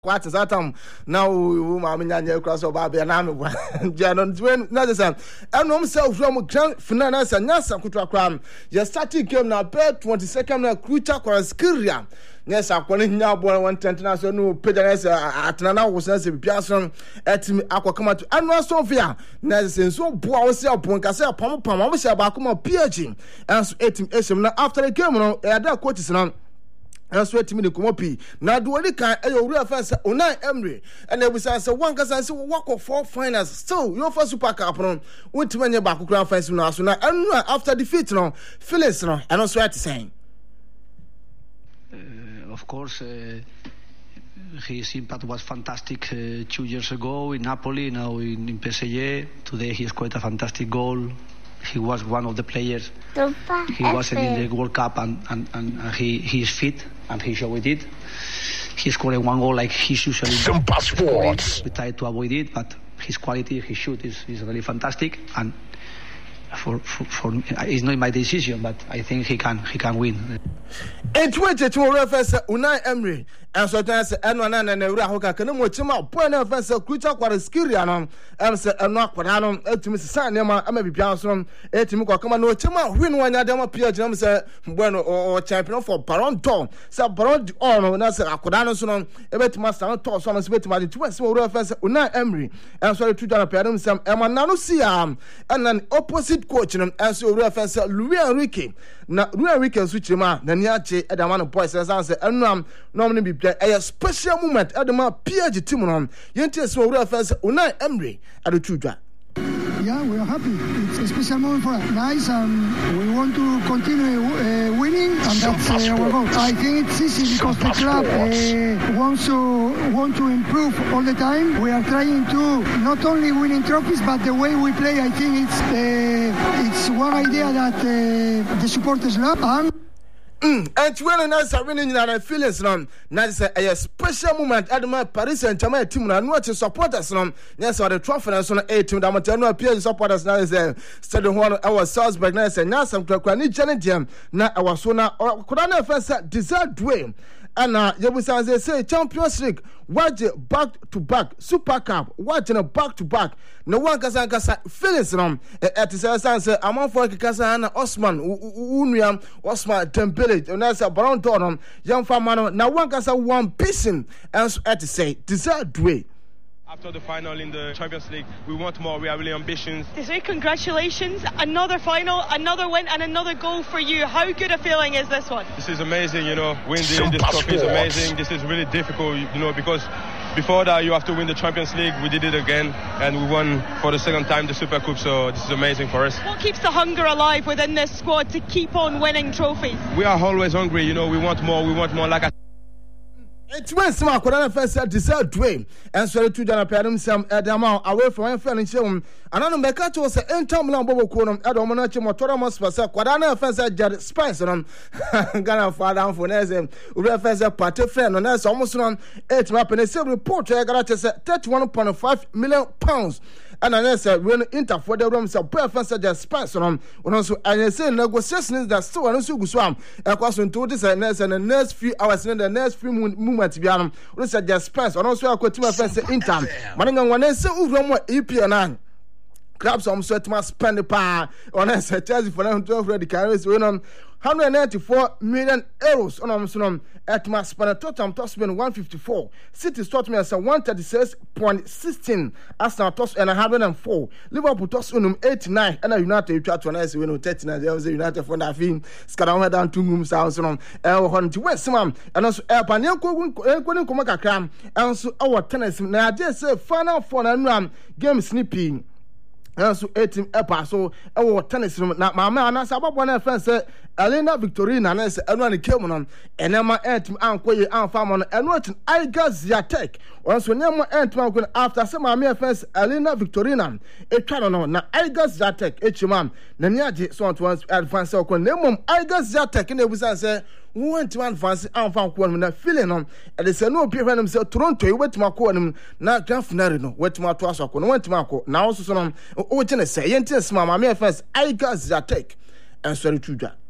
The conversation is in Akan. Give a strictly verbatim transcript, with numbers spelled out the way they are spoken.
Quite as atom now, Mamma cross of Baby and Ami. Janon, another son. And himself from Grand Finanas and Nasa Kutra Cram. Just starting game now, bed twenty second Kucha or Skiria. Yes, I'm calling now, boy, one tenth no Pedras at Nana was as a Piason at Aquacama to Anna Sophia. Nelson so poor self, Poncasa, Pom Pom, I was about come up P H. And so eighteen after the game, I had that quotation. And so to me the Kumopi. Now do any kind of real fans Unai Emery. And there was answer one because I said walk of four finals. So your first super cup on went to many back ground fans now. So now and after defeat no Phyllis no and also at the same. Of course uh, his impact was fantastic uh, two years ago in Napoli, now in, in P S G. Today he scored a fantastic goal. He was one of the players. He wasn't in the World Cup and, and, and he, he is fit and he showed it. He scored one goal like he usually does. We tried to avoid it, but his quality, his shoot is, is really fantastic. And for, for, for it's not my decision, but I think he can he can win. In twenty-two reference Unai Emery and so that's and one and Ura Hoka can watch him out. Point of fence Kucha Quariskirianum, and say a knock for Hanum, to Missus Sanema, I may be Johnson, Etimuka, come on, no Chima, win one Adama Pierre James, bueno or champion for Paronton, Sub Baron Ono, and that's a Codano Sonon, a bit master, toss on a spit my two small reference Unai Emery, and so two John Pedum, some Emanano Siam, and an opposite coach, and so reference Louis Enrique. Now, Louis Enrique switch him out, the Niache, and the man of boys, as I say, and um, normally be a special moment at the man P H Timonon. You enter small reference Unai Emery at the Tudra. Yeah, we are happy. It's a special moment for us. Nice, and we want to continue uh, winning, and that's uh, our goal. I think it's easy because the club uh, wants to want to improve all the time. We are trying to not only winning trophies, but the way we play. I think it's uh, it's one idea that uh, the supporters love. And and when nice are winning in feelings on nice a special moment at my Paris Saint Germain team and what to support us on yes or the trophy and so on eight to the Matano appear supporters now is a study one our Salzburg nice and now some Kwani Janet na our sona or could I first dessert way. And uh, you will say Champions League, watch it back to back, Super Cup, watching a back to back. No one can say feelings on at the say I'm on for Kasana Osman, Uniam, Osman Dembele, and that's a Baron Dornum, young farmer. Now one can say one pissing, and at the say dessert way. After the final in the Champions League, we want more. We are really ambitious. To say congratulations, another final, another win, and another goal for you. How good a feeling is this one? This is amazing, you know. Winning this trophy is amazing. This is really difficult, you know, because before that you have to win the Champions League. We did it again, and we won for the second time the Super Cup. So this is amazing for us. What keeps the hunger alive within this squad to keep on winning trophies? We are always hungry, you know. We want more. We want more. Like I It's when some Korean fans said dessert way, and so two Jana Padam some Adama away from one fan in Shum. Another Mekato was an Entomlan Bobo Conum, Adomonachi Motoramos for Quadana fans at Jared Spice on Ghana far down for Nezem, reference a party friend, and that's almost on eight map and a sale report. I got thirty-one point five million pounds. And I said, when Inter for the rooms of preference at just Spice on, and also I say negotiations that still and so swam. A question to this and the next few hours in the next few moments beyond. We said just Spice, and also I could to my friends in time. Manning one is so over E P and Crabs on sweat must spend the power on us, Chelsea for them to offer the carriers win on one hundred ninety-four million euros on Amazon at my span total toss been one fifty-four. City start me as a one thirty-six point one six. Arsenal toss and one hundred four. Liverpool toss unum eighty-nine and a United you try to announce win thirty-nine. There was a United for that film. Scadam down two rooms house on El Horn to West Mam and also El Panyanko couldn't come a cram and so our tennis. Now I just say final for and ram game snipping. And so eighteen epa so our tennis room na mama and as about one friend say Elena Victorina and say everyone came on and Emma Antim Ankoye and Farmon and what I got Ziatek. Once when Emma Antim after some of my friends Elena Victorina a channel na I got Ziatek H mam Naniaji so once advance or Nemum I got Ziatek in the was say we went to advance and found one with a feeling on and they said no people themselves Toronto you went to my corner now Grand Finale no went to my toss or went to my co now also some oh say yes mama my friends I got Ziatek and sorry to that.